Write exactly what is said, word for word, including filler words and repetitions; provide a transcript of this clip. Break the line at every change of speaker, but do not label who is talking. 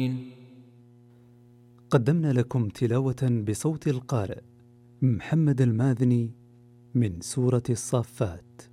قدمنا لكم تلاوة بصوت القارئ محمد الماذني من سورة الصافات.